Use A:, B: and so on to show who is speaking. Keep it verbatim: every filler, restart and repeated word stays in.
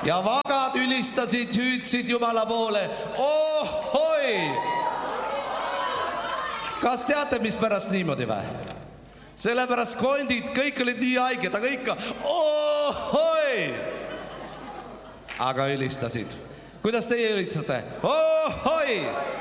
A: ja vagad ülistasid, hüüdsid Jumala poole. Ohoi! Kas teate, mis pärast niimoodi või? Sellepärast koldid, kõik olid nii haiged, aga ikka ohoi! Aga ülistasid. Kuidas teie ülistate? Ohoi!